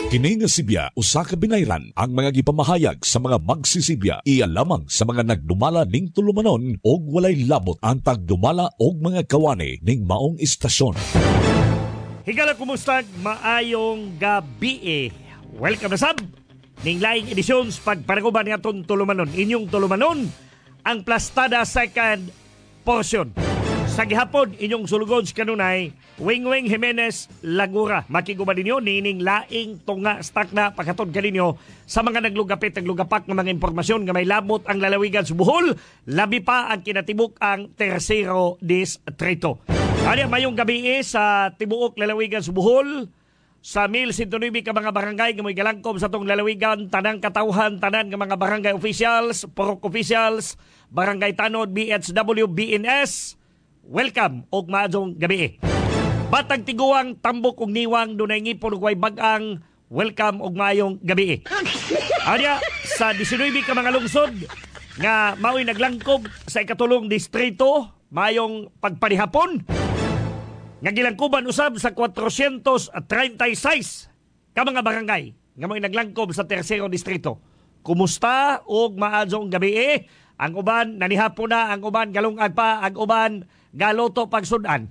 Kini nga Sibya usa ka binayran ang mga gipamahayag sa mga magsisibya iya lamang sa mga nagdumala ning tulumanon og walay labot ang tagdumala og mga kawani ning maong istasyon. Higala kumusta maayong gabi Welcome na sab ning laing edisyons pagpanaguban nga atong tulumanon. Inyong tulumanon ang Plastada second portion. Sa gihapon, inyong sulugon sa kanunay, Wing Jimenez Lagura. Makiguba ninyo, nining laing tunga stock na paghatod ka ninyo sa mga naglugapak ng mga impormasyon nga may labot ang lalawigan sa Bohol, labi pa ang kinatibuk ang Tercero Distrito. Ano mayong gabi sa tibuok lalawigan sa Bohol, sa 1,109 ka mga barangay nga may galangkom sa tong lalawigan, tanang katawhan, tanan nga mga barangay officials, purok officials, barangay tanod, BHW, BNS, welcome og maadtong gabi. Batang tiguang, tambok ug niwang dunay ngipon ug way bag-ang, welcome og maayong gabi. Anya sa 19 ka mga lungsod nga mao'y naglangkob sa ikatulong distrito, mayong pagpanihapon nga gilangkuban usab sa 436 ka mga barangay nga mao'y naglangkob sa Tercero Distrito. Kumusta og maadtong gabi? Ang uban nanihapon na, ang uban galungag pa, ang uban galoto pagsudan.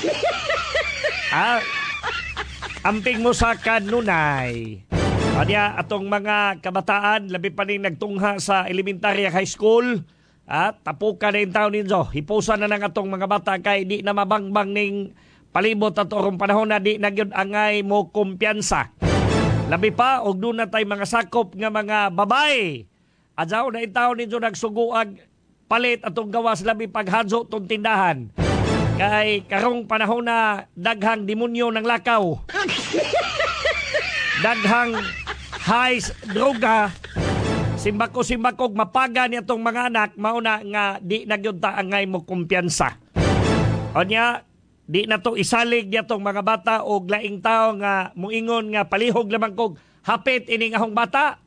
Amping mo sa kanunay. Anya atong mga kabataan labi pa ning nagtungha sa elementary high school, tapukan na yung taon ninyo. Hipusan na ng atong mga bata kay di na mabangbang ning palibot at orong panahon na di na gyud angay mo kumpiyansa. Labi pa og doon na tay mga sakop nga mga babay. Adyaw na yung taon ninyo nagsuguag palit atong gawas labi paghadso tong tindahan. Kay karong panahon na daghang demonyo ng lakaw. Daghang highs droga. Simbako-simbakog mapaga ni atong mga anak mauna nga di nagyud ta angay mo kumpiyansa. Onya di na to isalig ni atong mga bata og laing tao nga muingon nga palihog lamang kog hapit ining ahong bata.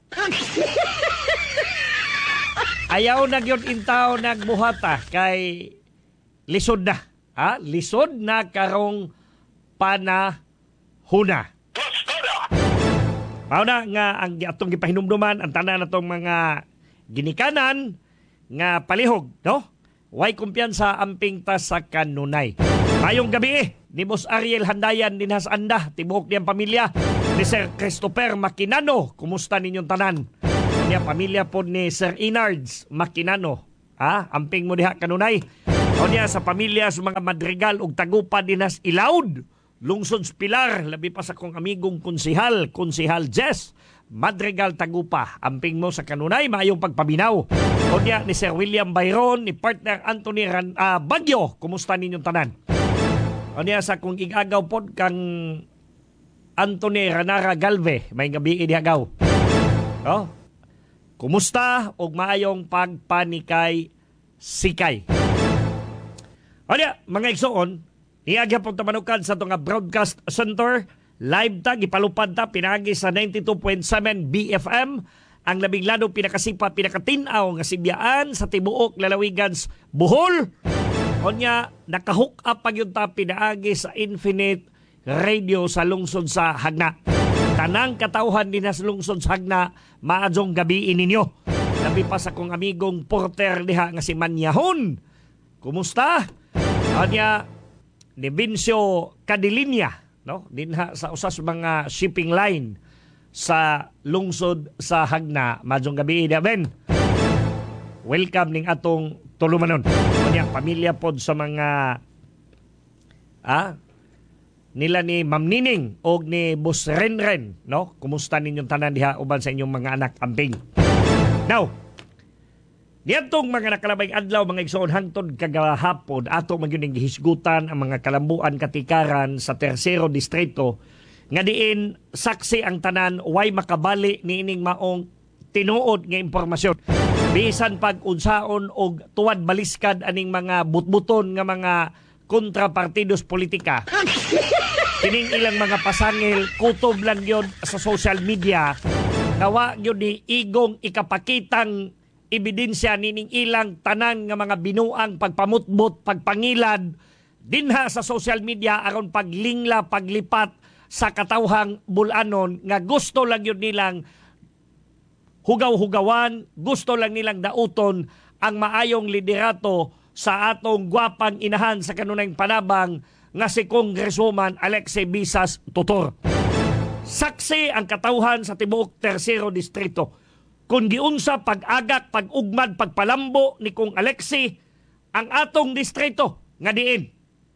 Ayaw na gyud intaw nagbuhata kay lisod na. Lisod na karong panahuna. Mao na nga ang atong gipahinumduman ang tanan natong mga ginikanan nga palihog, no? Way kumpiyansa amping ta sa kanunay. Mayong gabi ni Boss Ariel Handayan dinhas anda tibuok niyang pamilya ni Sir Christopher Makinano. Kumusta ninyong tanan? Niya pamilya po ni Sir Inards Makinano. Amping mo diha kanunay. O niya sa pamilya sa mga Madrigal ug Tagupa dinas Ilaud, lungsod Pilar, labi pa sa kong amigong konsihal Jess Madrigal Tagupa. Amping mo sa kanunay maayong pagpabinaw. O niya ni Sir William Bayron, ni partner Anthony Bagyo. Kumusta ninyong tanan? O niya sa kong igagaw pod kang Anthony Ranara Galve, may gabi ihagaw. Kumusta og maayong pagpanikay sikay. Alya, mga igsoon, niagya pong tamanukan sa itong broadcast center, live tag, ipalupad ta, pinagi sa 92.7 BFM, ang labing lado pinakasipa, pinakatinaw nga sibyaan sa tibuok lalawigan Bohol. O niya, nakahook up pag yung ta, pinaagi sa Infinite Radio sa lungsod sa Hagna. Tanang katauhan din sa lungsod sa Hagna, maadjong gabi ninyo. Labi pa sa kong amigong porter diha nga si Manyahon. Kumusta? Anya ni Vincio Cadilinya, no? Dinha sa usas mga shipping line sa lungsod sa Hagna. Maadjong gabi Ben. Welcome ning atong tulumanon. Anya pamilya pod sa mga nila ni Ma'am Nining o ni Boss Renren, no? Kumusta ninyong tanan diha uban sa inyong mga anak amping? Now, diatong mga nakalabay adlaw mga igsoon hangtod kagahapon ato magyuning gihisgutan ang mga kalambuan katikaran sa Tercero Distrito nga diin saksi ang tanan way makabali niining maong tinuod nga impormasyon. Bisan pag unsaon og tuwad baliskad aning mga butbuton nga mga kontrapartidos politika. Kining ilang mga pasangil kutob lang yon sa social media. Nawa yun ni igong ikapakitang ebidensya nining ilang tanan nga mga binuang pagpamutbot, pagpangilad dinha sa social media aron paglingla, paglipat sa katawhang bulanon nga gusto lang yun nilang hugaw-hugawan, gusto lang nilang dauton ang maayong liderato sa atong gwapang inahan sa kanunayng panabang nga si Congresswoman Alexie Visas Tutor. Saksi ang katawhan sa tibuok Tercero Distrito. Kung giunsa pag-agak, pag-ugmad, pagpalambo ni Kong Alexie ang atong distrito nga diin.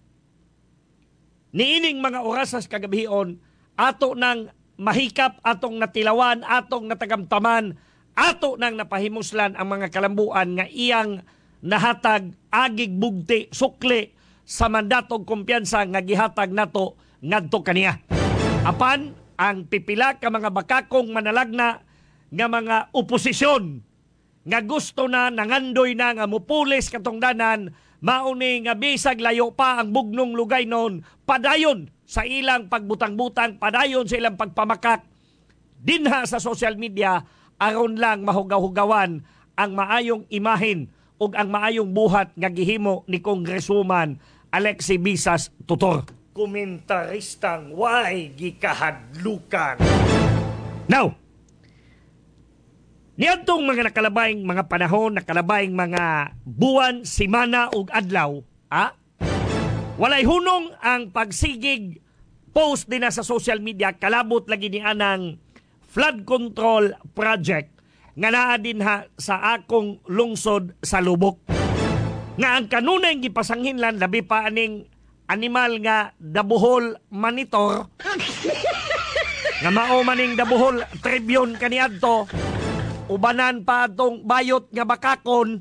Niining mga orasas kagabihion, ato nang mahikap, atong natilawan, atong natagamtaman, ato nang napahimuslan ang mga kalambuan nga iyang nahatag, agig bugti, sukli sa mandatong kumpiyansa nga gihatag nato ngadto kaniya. Apan, ang pipila ka mga bakakong manalagna nga mga oposisyon nga gusto na nangandoy na nga mupulis katong danan, mauni nga bisag layo pa ang bugnong lugay noon, padayon sa ilang pagbutang-butang, padayon sa ilang pagpamakak dinha sa social media aron lang mahugaw-hugawan ang maayong imahen ug ang maayong buhat nga gihimo ni Congresswoman Alexie Visas Tutor. Komentaristang way gikahadlukan. Now, niadtong mga nakalabayng mga panahon, nakalabayng mga buwan, simana ug adlaw, walay hunong ang pagsigig post din sa social media, kalabot lagi ni anang flood control project nga naa din sa akong lungsod sa Lubok. Nga ang kanunay gipasanghinlan labi pa aning animal nga dabuhol monitor nga mao maning dabuhol Tribune kaniadto, ubanan pa atong bayot nga bakakon.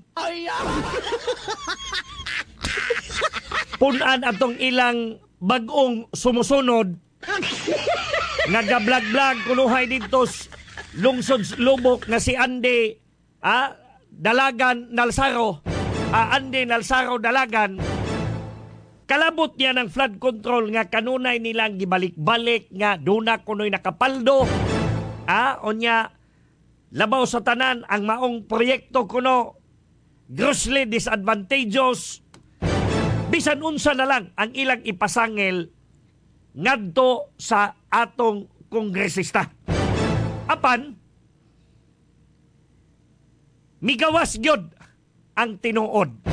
Punan atong ilang bagong sumusunod nga gablag-blag kunuhay dito lungsod Lubok nga si Andy Dalagan Nalsaro, Andy Nalsaro Dalagan. Kalabot niya ng flood control nga kanunay nilang gibalik-balik nga duna kunoy nakapaldo. Onya labaw sa tanan ang maong proyekto kuno grossly disadvantageous. Bisan unsa na lang ang ilang ipasangil ngadto sa atong kongresista. Apan migawas gyud ang tinuod.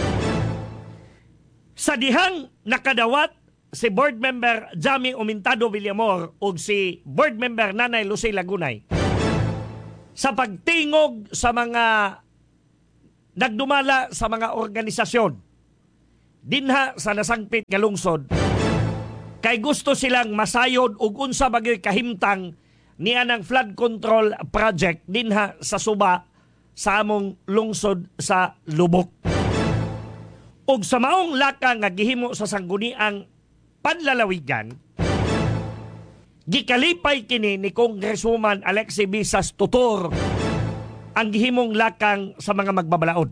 Sa dihang nakadawat si board member Jamie Umintado Villamor ug si board member Nanay Lucy Lagunay sa pagtingog sa mga nagdumala sa mga organisasyon dinha sa nasangpit nga lungsod, kay gusto silang masayod ug unsa bagay kahimtang niya ng flood control project dinha sa Suba sa among lungsod sa Lubok. Ug sa maong laka nga gihimo sa sangguniang panlalawigan, gikalipay kini ni Congresswoman Alexie Visas Tutor ang gihimong lakang sa mga magbabalaod.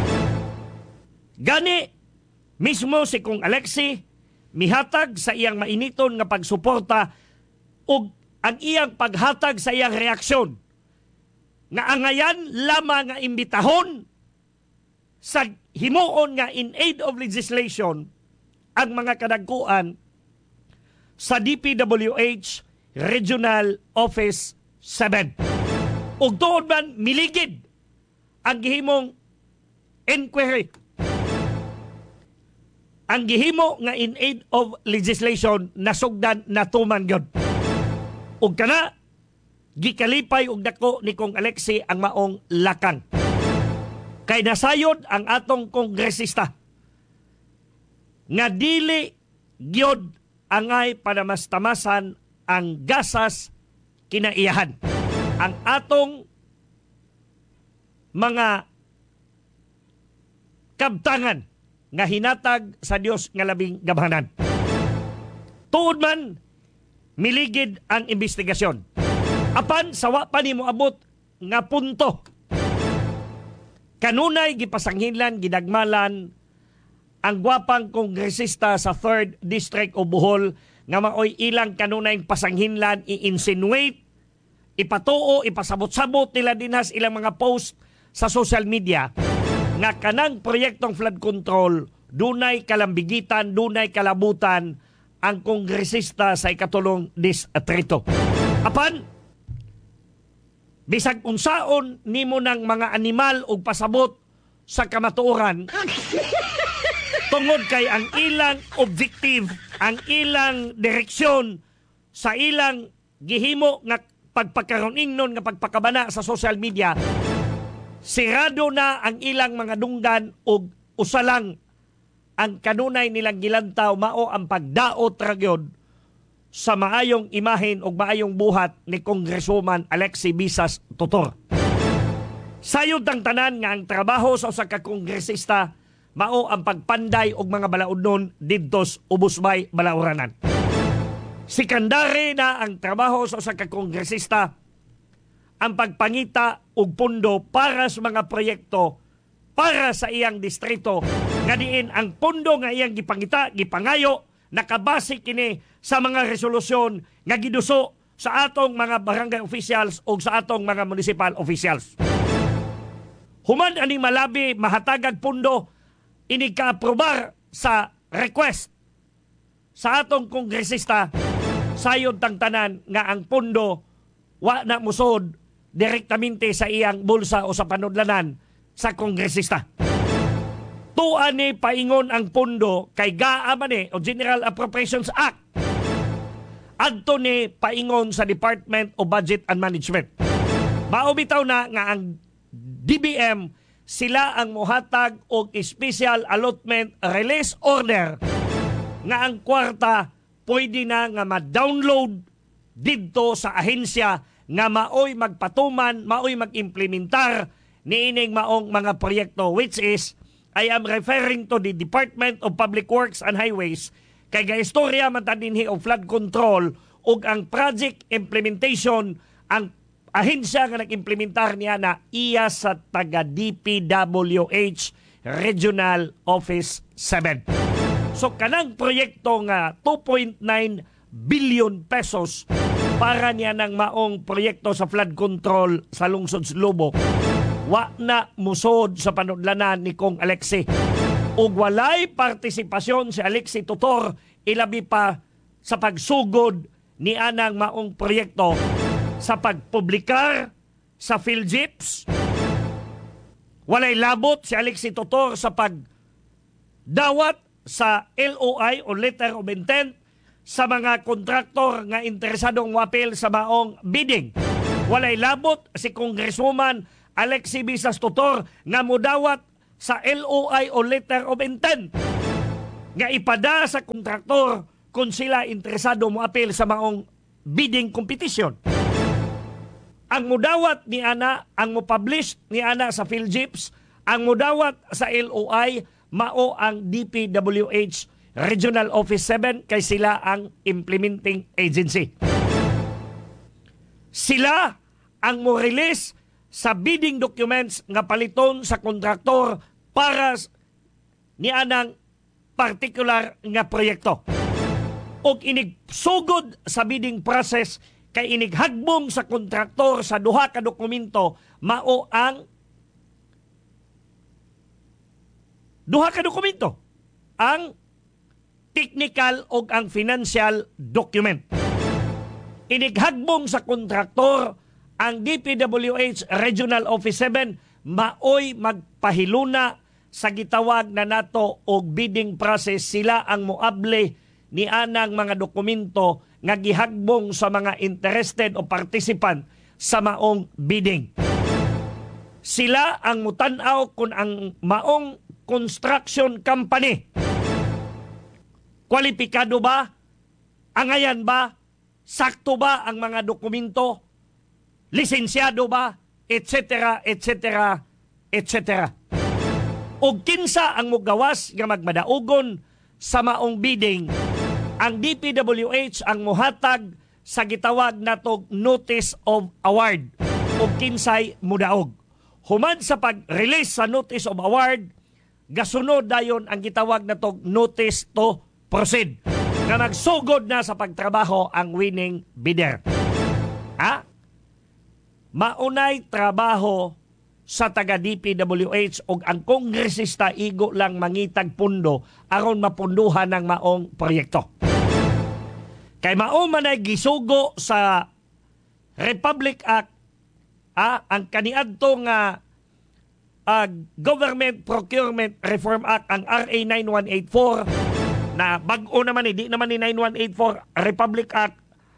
Gani mismo si Kong Alexie mihatag sa iyang mainiton nga pagsuporta ug ang iyang paghatag sa iyang reaksyon nga angayan lamang nga imbitahon sa himuon nga in aid of legislation ang mga kadagkuan sa DPWH Regional Office 7. Ug tuod man miligid ang gihimong inquiry. Ang gihimo nga in aid of legislation nasugdan natuman gyud. Ug kana gikalipay og dako ni Kong Alexie ang maong lakang. Kay nasayod ang atong kongresista nga dili gyud angay panamastamasan ang gasas kinaiyahan. Ang atong mga kabtangan nga hinatag sa Dios nga labing gamhanan. Tuod man miligid ang investigasyon. Apan sawa pa ni moabot nga punto, kanunay gipasanghinlan, gidagmalan ang gwapang kongresista sa 3rd District o Bohol nga maoy ilang kanunay pasanghinlan, i-insinuate, ipatuo, ipasabot-sabot nila dinhas ilang mga post sa social media nga kanang proyektong flood control dunay kalambigitan, dunay kalabutan ang kongresista sa ikatulong distrito. Apan, bisag unsaon nimo ng mga animal o pasabot sa kamatuoran, tungod kay ang ilang objective, ang ilang direksyon sa ilang gihimo nga pagpakaroon ingnon nga pagpakabana sa social media, sirado na ang ilang mga dunggan o usalang ang kanunay nilang gilantaw mao ang pagdaot ra gyud sa maayong imahen o maayong buhat ni Congresswoman Alexi Visas Tutor. Sayod ang tanan nga ang trabaho sa usa ka kongresista mao ang pagpanday og mga balaudnon didtos ubos-bay balauranan. Sikandare na ang trabaho sa usa ka kongresista ang pagpangita og pondo para sa mga proyekto para sa iyang distrito nga diin ang pondo nga iyang gipangita, gipangayo, nakabase kini sa mga resolusyon nga giduso sa atong mga barangay officials o sa atong mga municipal officials. Human ani malabi mahatagag pondo ini ka-aprobar sa request sa atong kongresista, sayod tang tanan nga ang pondo wa na musod direktamente sa iyang bulsa o sa panudlanan sa kongresista. Tuan ni paingon ang pondo kay GAA man o General Appropriations Act. Adto ni paingon sa Department of Budget and Management. Maubitaw na nga ang DBM sila ang mohatag og special allotment release order nga ang kwarta pwede na nga ma-download didto sa ahensya nga maoy magpatuman, maoy mag-implementar niining maong mga proyekto, which is, I am referring to the Department of Public Works and Highways, kay gaistorya man ta dinhi og flood control ug ang project implementation, ang ahensya nga nag-implementar niya na iya sa taga DPWH Regional Office 7. So kanang proyekto nga 2.9 billion pesos para niya ng maong proyekto sa flood control sa lungsod Lobo, wa na musod sa panudlanan ni Kong Alexi. Ug walay partisipasyon si Alexi Tutor, ilabi pa sa pagsugod ni anang maong proyekto sa pagpublikar sa PhilJips. Walay labot si Alexi Tutor sa pagdawat sa LOI o Letter of Intent sa mga kontraktor nga interesadong wapil sa maong bidding. Walay labot si Congresswoman Alexi Visas Tutor nga mudawat sa LOI o Letter of Intent nga ipada sa kontraktor kung sila interesado moapil sa maong bidding competition. Ang mudawat ni ana, ang mo-publish ni ana sa PhilJips, ang mudawat sa LOI mao ang DPWH Regional Office 7 kay sila ang implementing agency. Sila ang mo-release sa bidding documents nga paliton sa kontraktor para ni anang particular nga proyekto. Og inigsugod sa bidding process kay inighagbong sa kontraktor sa duha ka dokumento mao ang duha ka dokumento, ang technical o ang financial document. Inighagbong sa kontraktor ang DPWH Regional Office 7 maoy magpahiluna sa gitawag na nato og bidding process. Sila ang moable ni anang mga dokumento nga gihagbong sa mga interested o participant sa maong bidding. Sila ang mutan-aw kung ang maong construction company kwalipikado ba, angayan ba, sakto ba ang mga dokumento, lisensyado ba, etc., etc., etc. O kinsa ang mugawas nga magmadaugon sa maong bidding, ang DPWH ang muhatag sa gitawag natog Notice of Award o kinsay mudaog. Human sa pag-release sa Notice of Award, gasunod dayon ang gitawag natog Notice to Proceed na nagsugod na sa pagtrabaho ang winning bidder. Maunay trabaho sa taga DPWH o ang kongresista igo lang mangitag pundo aron mapunduhan ng maong proyekto. Kay mao man ay gisugo sa Republic Act ang kaniadto nga Government Procurement Reform Act, ang RA 9184 na bag-o naman di naman ni 9184, Republic Act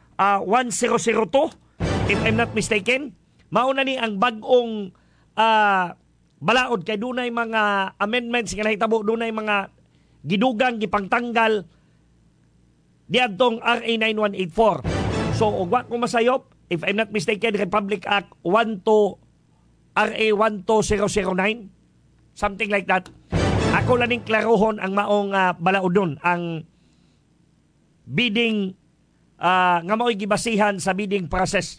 1002 if I'm not mistaken. Mauna ni ang bag-ong balaod kay dunay mga amendments nga nahitabo, dunay mga gidugang gipangtanggal diadtong RA 9184. So ug wa ko masayop, if I'm not mistaken, Republic Act 12 RA 12009, something like that. Ako lang ning klarohon ang maong balaod doon, ang bidding nga mao'y gibasihan sa bidding process.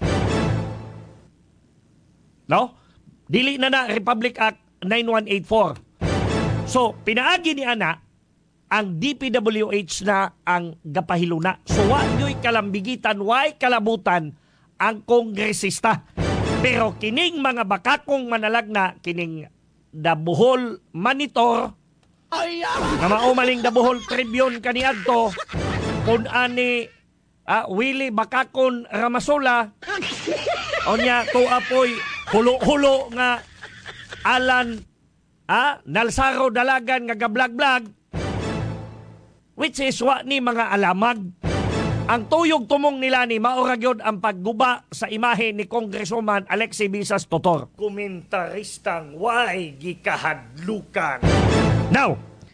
No? Dili na Republic Act 9184. So, pinaagi ni ana, ang DPWH na ang gapahiluna. So, wa nyo'y kalambigitan, wa'y kalabutan ang kongresista. Pero kining mga bakakong manalagna, kining Dabuhol Monitor, nga maumaling Dabuhol Tribune kaniadto, kung ani Willie Bakakon Ramasola, o niya tuapoy hulo-hulo nga Alan Nalsaro Dalagan nga gablag-blag, which is wa ni mga alamag. Ang tuyog tumong nila ni mauragyod ang pagguba sa imahe ni Congresswoman Alexi Visas Totor. Komentaristang way gikahadlukan. Now,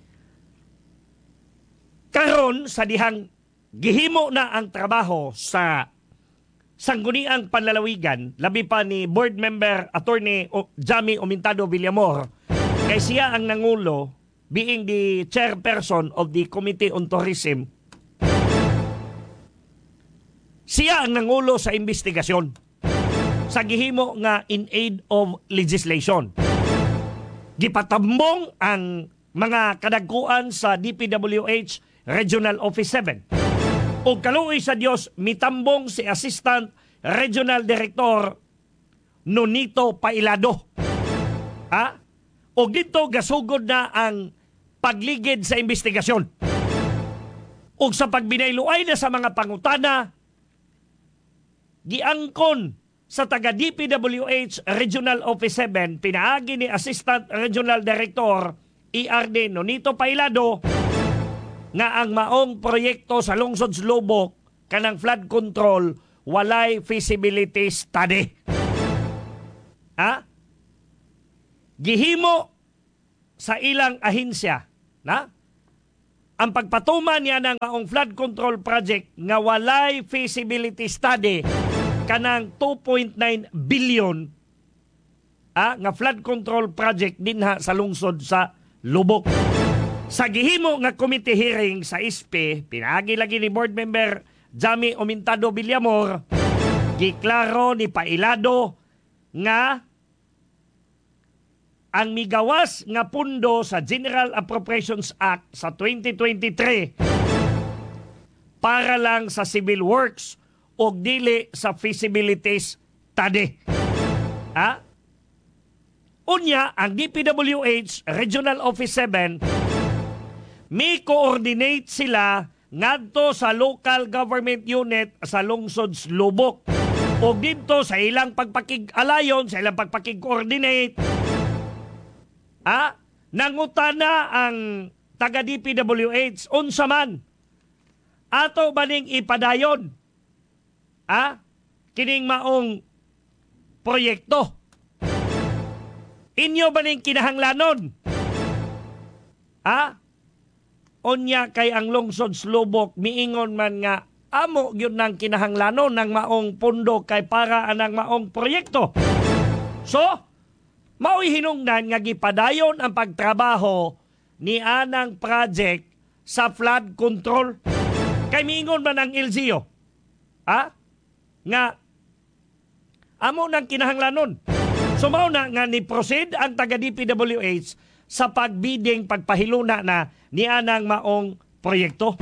karon sa dihang gihimo na ang trabaho sa sangguniang panlalawigan, labi pa ni board member Attorney Jamie Omintado Villamor, kay siya ang nangulo, being the chairperson of the Committee on Tourism. Siya ang nangulo sa investigasyon sa gihimo nga in aid of legislation. Gipatambong ang mga kadagkuan sa DPWH Regional Office 7. O kaluoy sa Dios, mitambong si Assistant Regional Director Nonito Pailado. O dito gasugod na ang pagligid sa investigasyon. O sa pagbinayluay na sa mga pangutana, giangkon sa taga DPWH Regional Office 7, pinaagi ni Assistant Regional Director ERD Nonito Pailado nga ang maong proyekto sa lungsod Lubok kanang flood control walay feasibility study. Gihimo sa ilang ahensya ang pagpatuman niya ng maong flood control project nga walay feasibility study kanang 2.9 billion nga flood control project dinha sa lungsod sa Lubok. Sa gihimo nga committee hearing sa ISPE, pinaagi lagi ni board member Jamie Omintado Villamor, giklaro ni Pailado nga ang migawas nga pundo sa General Appropriations Act sa 2023 para lang sa civil works o dili sa feasibility study. Unya, ang DPWH Regional Office 7 may coordinate sila ngadto sa local government unit sa lungsod Lubok. O dito sa ilang pagpakig-alayon, sa ilang pagpakig-coordinate, nangutana ang taga DPWH unsa man ato baning ipadayon kining maong proyekto. Inyo baning kinahanglanon? Onya kay ang lungsod Lubok miingon man nga amo gyud nang kinahanglanon ng maong pundo kay para anang maong proyekto. So, mao'y hinungdan nga gipadayon ang pagtrabaho ni anang project sa flood control. Kay miingon man ang LGU nga amo nang kinahanglanon. So mao na nga ni proceed ang taga DPWH sa pagbidding pagpahiluna na ni anang maong proyekto.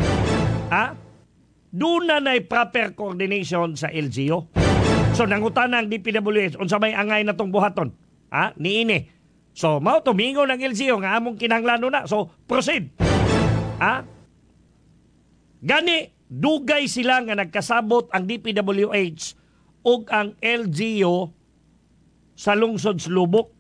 Doon na proper coordination sa LGU. So nangutana ang DPWH unsa may angay na tong buhaton niini. So mao to mingo ng LGU nga among kinahanglanon na. So proceed. Gani dugay sila nga nagkasabot ang DPWH ug ang LGU sa lungsod Lubok.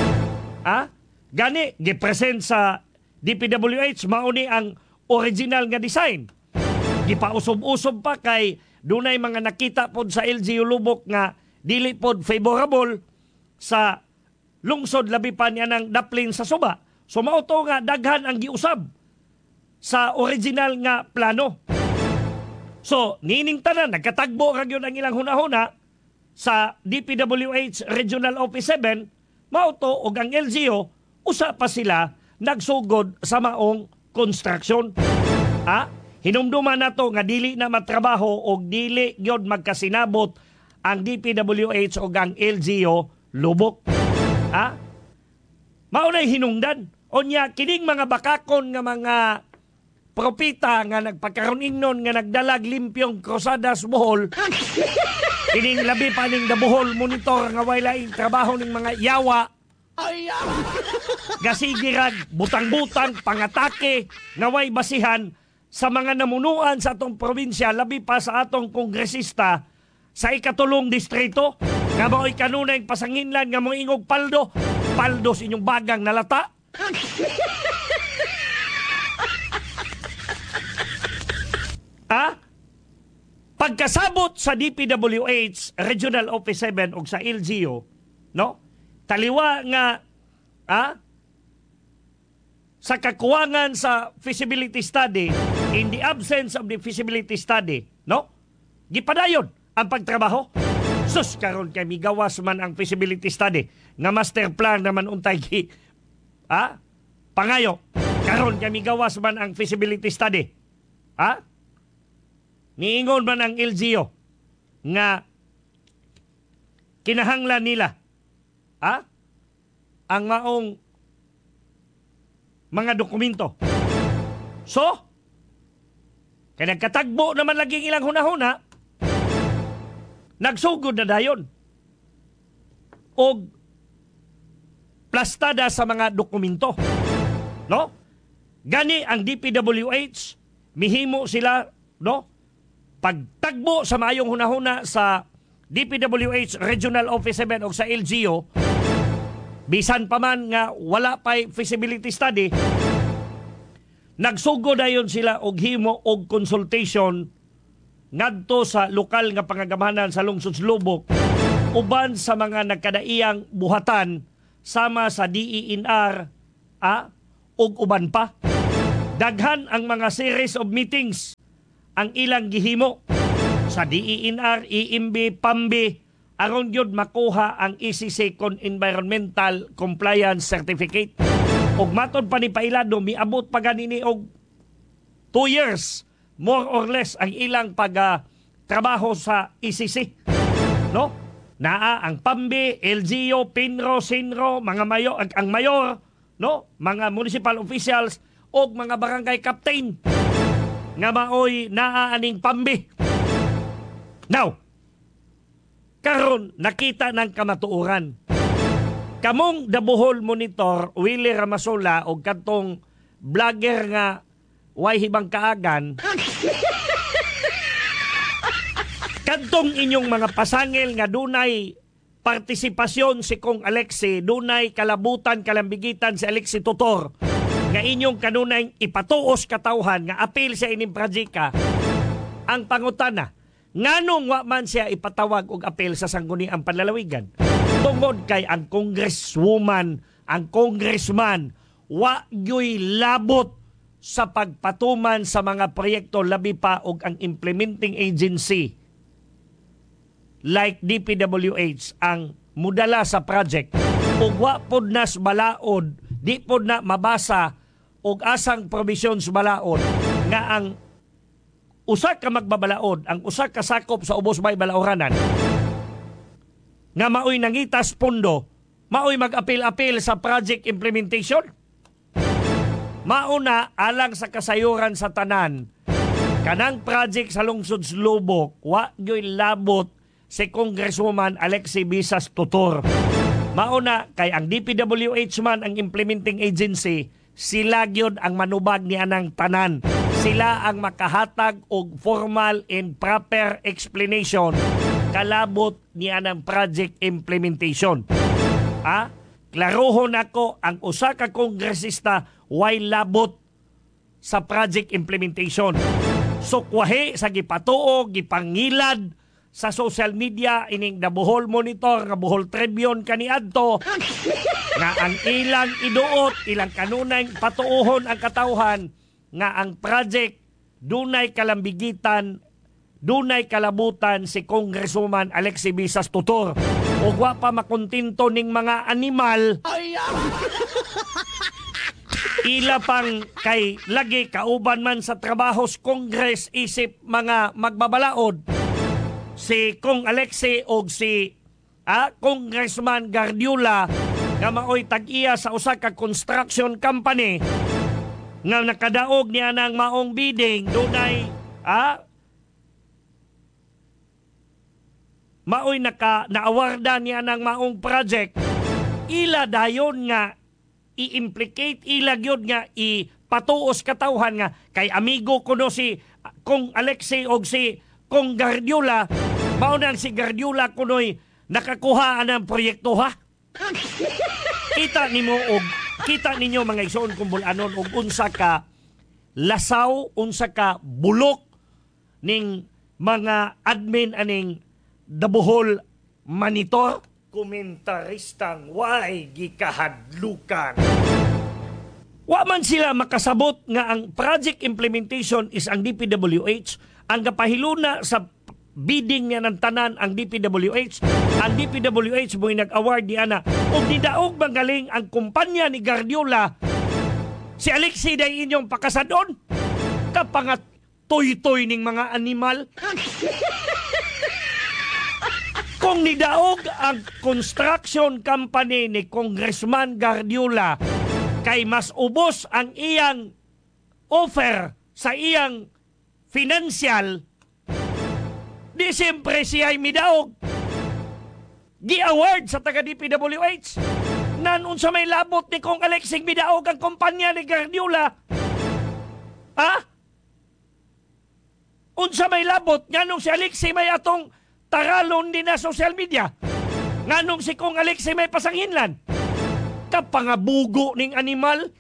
Gani gipresent sa DPWH mauni ang original nga design. Gipausob-usob pa kay dunay mga nakita pod sa LGU Lubok nga dili pod favorable sa lungsod labi pa niya ng daplin sa suba. So mao to nga daghan ang giusab sa original nga plano. So nining tanan nagkatagbo ra gyud ang ilang hunahuna sa DPWH Regional Office 7, mao to og ang LGU usa pa sila nagsugod sa maong construction. Hinumduman na to nga dili na matrabaho o dili gyud magkasinabot ang DPWH o ang LGU Lubok. Maunay hinungdan. Onya, kining mga bakakon nga mga propita nga nagpakaroon ingnon nga nagdalag limpyong Cruzadas Bohol, kining labi pa ning Bohol monitor nga wala ing trabaho ning mga yawa, gasigirag, butang-butang, pangatake, naway basihan sa mga namunuan sa atong probinsya, labi pa sa atong kongresista sa ikatulong distrito, nga mao'y kanunay pasanginlan nga mga ingog paldo sa inyong bagang nalata. Pagkasabot sa DPWH Regional Office 7 o sa LGU, no? Taliwa nga sa kakuwangan sa feasibility study, in the absence of the feasibility study, no? Gipadayon ang pagtrabaho. Sus, karon kay migawas man ang feasibility study nga master plan naman untay pangayo. Karon kay migawas man ang feasibility study. Niingon man ang LGU nga kinahanglan nila ang maong mga dokumento. So, kaya nagkatagbo naman lagi ilang hunahuna, nagsugod na dayon og plastada sa mga dokumento. No? Gani ang DPWH, mihimo sila, no? Pagtagbo sa maayong hunahuna sa DPWH Regional Office 7 o sa LGU, bisan pa man nga wala pa'y feasibility study, nagsugo dayon sila og himo og consultation ngadto sa lokal nga pangagamahanan sa lungsod Lubok uban sa mga nagkadaiyang buhatan sama sa DENR ug uban pa. Daghan ang mga series of meetings ang ilang gihimo sa DENR, EMB, PAMBI aron gyud makuha ang ECC kon Environmental Compliance Certificate. Ug matod pa ni Pailado, miabot pa ganini og 2 years more or less ang ilang pagtrabaho sa ECC. No? Naa ang PAMBI, LGU, PINRO, SINRO, mga mayor, ang mayor, no? Mga municipal officials o mga barangay captain nga maoy naa aning PAMBI. Now, karon nakita ng kamatuoran. Kamong The Bohol Monitor, Willie Ramasola o katong vlogger nga way hibang kaagan, kadtong inyong mga pasangil nga dunay partisipasyon si Kong Alexi, dunay kalabutan, kalambigitan si Alexi Tutor, nga inyong kanunay ipatuos katawhan nga apil sa ining projeka, ang pangutana, nganong wa man siya ipatawag og apel sa sangguniang panlalawigan? Tungod kay ang congresswoman, ang congressman, wa gyoy labot sa pagpatuman sa mga proyekto labi pa og ang implementing agency like DPWH ang mudala sa project ug wa pod nas balaod, di pod na mabasa og asang provisions balaod nga ang usa ka magbabalaod, ang usa ka sakop sa ubos bay balaoranan nga maoy nangitas pondo, maoy mag-apil-apil sa project implementation. Mauna alang sa kasayuran sa tanan, kanang project sa lungsod Lubok, wa gyoy labot si Congresswoman Alexi Bisas Tutor. Mauna kay ang DPWH man ang implementing agency, sila gyud ang manubag ni anang tanan sila ang makahatag og formal and proper explanation kalabot niya ng project implementation. Klarohon ako ang usa ka kongresista way labot sa project implementation. So kwahe sa gipatuo, gipangilad sa social media ining The Bohol Monitor, nga Bohol Tribune kaniadto nga ang ilang iduot, ilang kanunay patuohon ang katawhan nga ang project dunay kalambigitan, dunay kalabutan si Congresswoman Alexie Visas Tutor. O wa pa makontinto ning mga animal, ila pang kay lagi kauban man sa trabaho sa Congress isip mga magbabalaod si Kong Alexie o si Congressman Guardiola nga maoy tag-iya sa usa ka construction company nga nakadaog niya ng maong bidding dunay maoy naawarda niya ng maong project, ila dayon nga i-implicate, ila gyud nga ipatuos katawhan nga kay amigo ko no si Kong Alexie og si Kong Guardiola, mao nang si Guardiola kunoy nakakuha ng proyekto ha. Kita ninyo mga igsoon kung bulanon og unsa ka lasaw, unsa ka bulok ning mga admin aning The Bohol Monitor, komentaristang way gikahadlukan. Wa man sila makasabot nga ang project implementation is ang DPWH, ang kapahiluna sa bidding niya ng tanan ang DPWH. Ang DPWH mo'y nag-award niya na o nidaog magaling ang kumpanya ni Guardiola. Si Alexie day inyong pakasadon kapangat toy-toy ning mga animal. Kung nidaog ang construction company ni Congressman Guardiola kay mas ubos ang iyang offer sa iyang financial, di siyempre siya ay midaog. Gi-award sa taga-DPWH. Nanon sa may labot ni Kong Alexie midaog ang kumpanya ni Guardiola. Unsa may labot, nganong si Alexie may atong taralon din na social media. Nganong si Kong Alexie may pasanghinlan. Kapangabugo ning animal.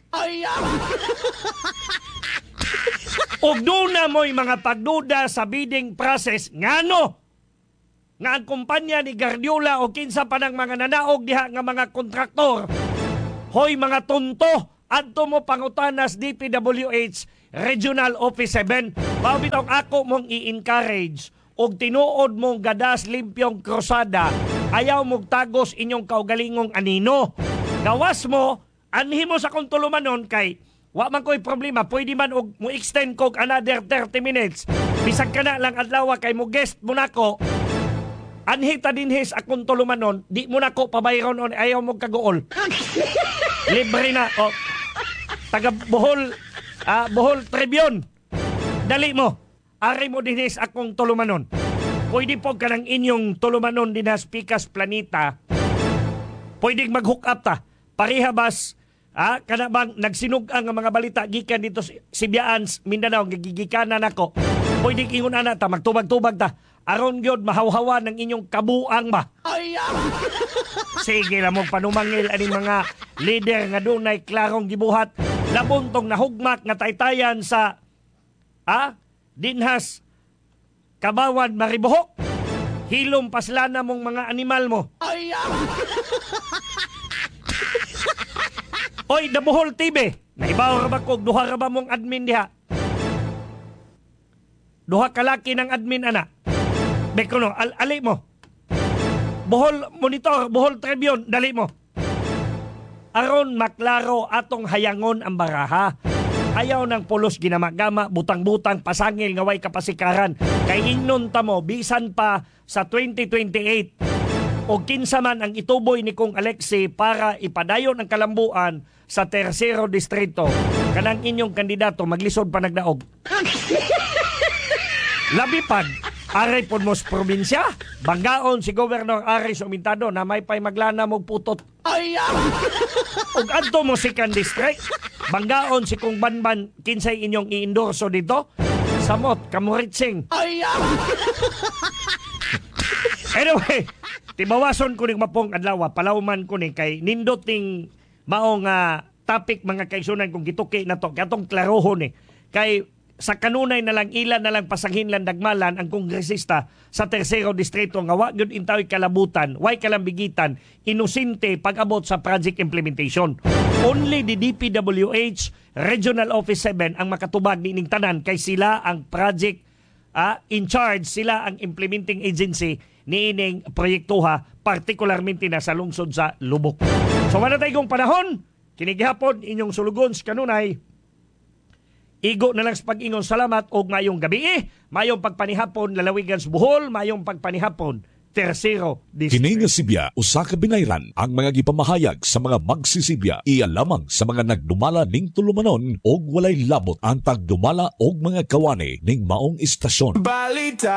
Og doon na mo'y mga pagduda sa bidding process. Ngano? Nga ang kumpanya ni Guardiola o kinsa pa ng mga nanaog diha nga mga kontraktor. Hoy mga tonto, adto mo pangutanas DPWH Regional Office 7. Mabitong ako mong i-encourage og tinuod mong gadas limpyong krusada, ayaw mong tagos inyong kaugalingong anino. Gawas mo, anhi mo sa kong tulumanon kay wa man ko'y problema, pwede man og mo extend kog another 30 minutes. Bisag ka na lang adlaw kay mo guest mo nako. Anhi ta dinhis akong tulumanon, di mo nako pabayron on ayaw mo kagool. Libre na o. Taga Bohol, Bohol Tribune. Dali mo. Ari mo dinhis akong tulumanon. Pwede po ka ng inyong tulumanon dinas Pikas Planeta. Pwede mag-hook up ta. Parihabas, kana bang nagsinug ang mga balita gikan dito Sibyaan, Mindanao, gigikanan ako. Pwede ingon ana ta, magtubag-tubag ta. Aron gyud mahawhawa ng inyong kabuang ba. Sige lang mong panumangil aning mga leader nga dunay klarong gibuhat. Labuntong nahugmak nga taytayan sa dinhas Kabawan Maribohok. Hilom paslana mong mga animal mo. Oy, The Bohol TV. Naibaw ra ba kog duha ra ba mong admin diha? Duha kalaki ng admin ana. Bekono, ali mo. Bohol Monitor, Bohol Tribune, dali mo. Aron maklaro atong hayangon ang baraha. Ayaw ng pulos ginamagama, butang-butang, pasangil nga way kapasikaran. Kay ingnon ta mo, bisan pa sa 2028, o kinsa man ang ituboy ni Kong Alexie para ipadayon ang kalambuan sa Tercero Distrito, kanang inyong kandidato maglisod pa nagdaog. Aray po mos probinsya, banggaon si Governor Aray Sumintado na may pay maglana mo putot. Ug adto mo si Can District, banggaon si Kung Banban kinsay inyong i-endorso dito. Samot, Kamuritsing. Anyway, tibawason ko ning mapong adlaw, palawman ko ni kay nindot ning maong topic mga kaigsunan kung gituki na to. Kaya itong klarohon kay sa kanunay na lang ilan na lang pasanghin lang dagmalan ang kongresista sa Tercero Distrito nga wa gyud intaw kalabutan, way kalambigitan, inosente pag-abot sa project implementation. Only the DPWH Regional Office 7 ang makatubag nining tanan kay sila ang project in charge, sila ang implementing agency niining proyektuha, partikularmente na sa lungsod sa Lubok. So wala tayong panahon, kinigihapon inyong sulugon sa kanunay. Igo na lang sa pag-ingon salamat o mayong gabi mayong pagpanihapon lalawigan sa Bohol, mayong pagpanihapon Tercero District. Kini nga Sibya usa ka binayran ang mga gipamahayag sa mga magsisibya iya lamang sa mga nagdumala ning tulumanon og walay labot ang tagdumala og mga kawani ning maong istasyon. Balita